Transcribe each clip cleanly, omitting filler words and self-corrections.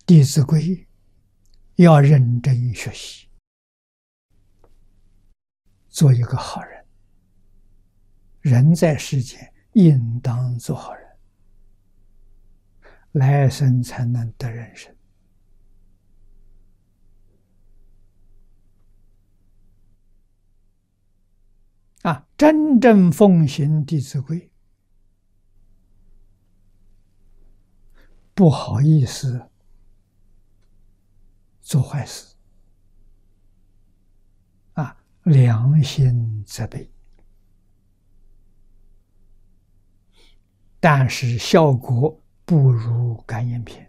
《弟子规》要认真学习，做一个好人。人在世间，应当做好人，来生才能得人生。真正奉行《弟子规》，不好意思做坏事，良心责备，但是效果不如感应篇。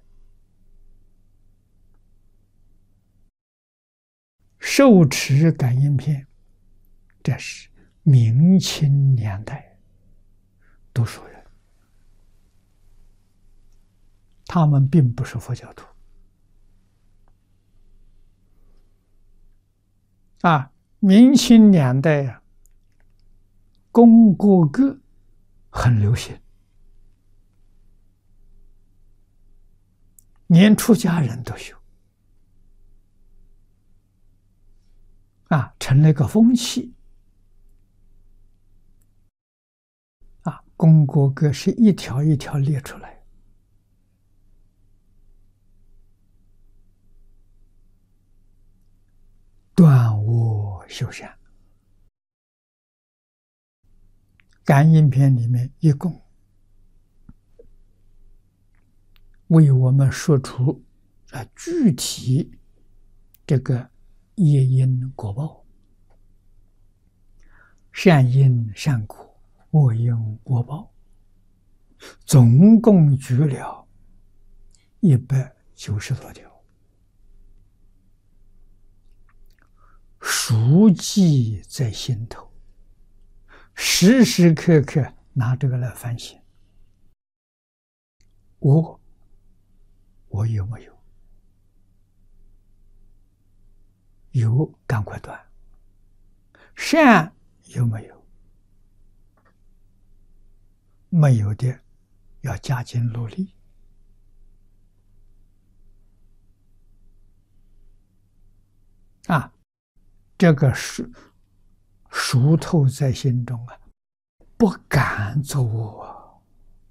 受持感应篇，这是明清年代读书人，他们并不是佛教徒。明清年代供过歌很流行，连出家人都有，成了一个风气。供过歌是一条一条列出来，断恶修善。感应篇里面一共为我们说出具体这个业因果报，善因善果，恶因恶报，总共举了190多条，熟记在心头，时时刻刻拿这个来反省。我有没有？有，赶快断。善有没有？没有的，要加紧努力。这个熟透在心中不敢做恶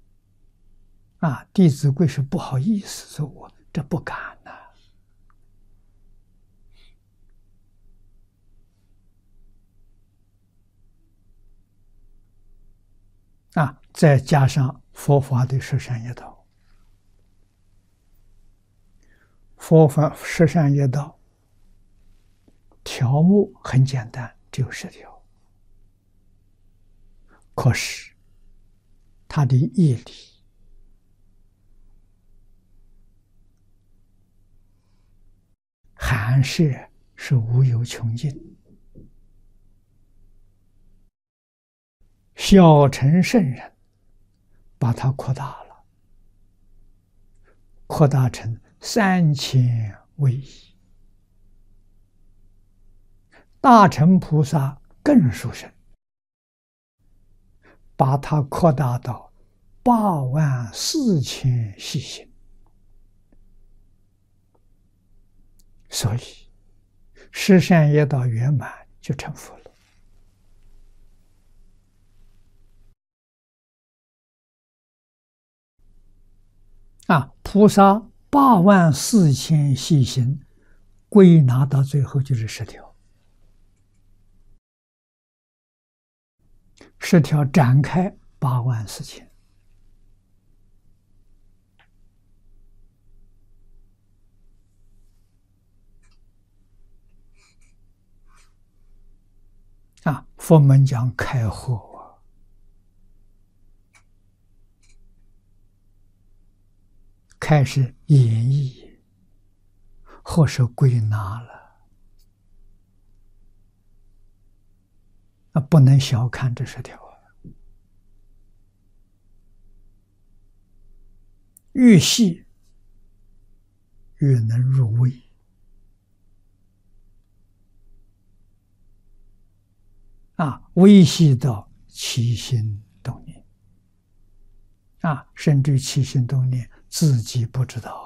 弟子规是不好意思做恶，这不敢再加上佛法的十善业道，佛法十善业道条目很简单，只有10条，可是它的义理含摄是无有穷尽。小乘圣人把它扩大了，扩大成3000位一。大乘菩萨更殊胜，把它扩大到84000细行。所以十善业道圆满就成佛了。菩萨84000细行，归纳到最后就是10条，10条展开84000。佛门讲开豁，开始演绎，或是归纳了，不能小看这10条越细越能入味。微细到起心动念，甚至起心动念自己不知道。